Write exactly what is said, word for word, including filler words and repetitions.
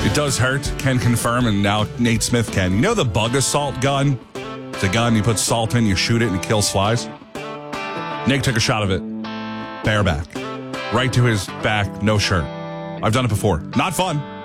It does hurt, can confirm, and now Nate Smith can. You know the bug assault gun? It's a gun, you put salt in, you shoot it, and it kills flies. Nick took a shot of it, bareback, right to his back, no shirt. I've done it before. Not fun.